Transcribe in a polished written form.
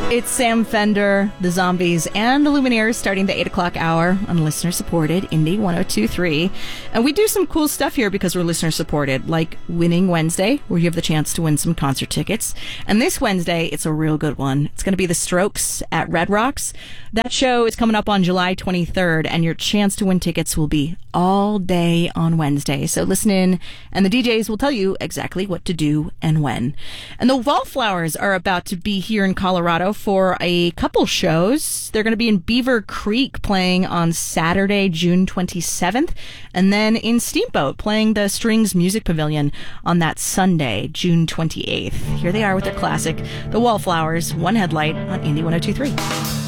It's Sam Fender, the Zombies, and the Lumineers starting the 8 o'clock hour on listener-supported Indie 102.3. And we do some cool stuff here because we're listener-supported, like Winning Wednesday, where you have the chance to win some concert tickets. And this Wednesday, it's a real good one. It's going to be The Strokes at Red Rocks. That show is coming up on July 23rd, and your chance to win tickets will be all day on Wednesday. So listen in, and the DJs will tell you exactly what to do and when. And the Wallflowers are about to be here in Colorado for a couple shows. They're going to be in Beaver Creek playing on Saturday, June 27th, and then in Steamboat playing the Strings Music Pavilion on that Sunday, June 28th. Here they are with their classic, The Wallflowers, One Headlight on Indie 102.3.